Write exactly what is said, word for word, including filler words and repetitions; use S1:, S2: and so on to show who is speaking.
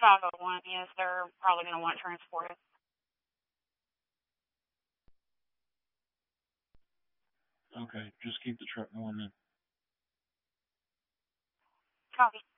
S1: five oh one, yes, they're probably going to want transported.
S2: Okay, just keep the truck going then.
S1: Copy.